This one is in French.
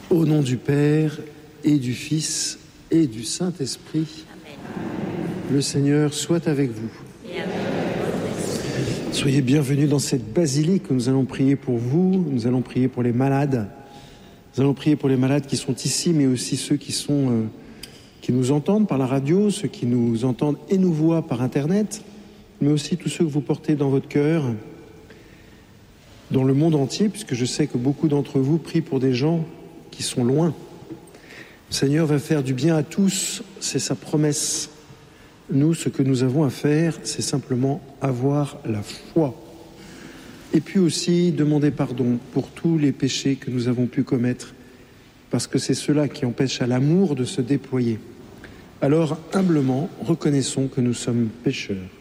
Au nom du Père et du Fils et du Saint-Esprit, le Seigneur soit avec vous. Soyez bienvenus dans cette basilique. Nous allons prier pour vous, nous allons prier pour les malades. Nous allons prier pour les malades qui sont ici, mais aussi ceux qui nous entendent par la radio, ceux qui nous entendent et nous voient par Internet, mais aussi tous ceux que vous portez dans votre cœur, dans le monde entier, puisque je sais que beaucoup d'entre vous prient pour des gens qui sont loin. Le Seigneur va faire du bien à tous, c'est sa promesse. Nous, ce que nous avons à faire, c'est simplement avoir la foi. Et puis aussi demander pardon pour tous les péchés que nous avons pu commettre, parce que c'est cela qui empêche à l'amour de se déployer. Alors, humblement, reconnaissons que nous sommes pécheurs.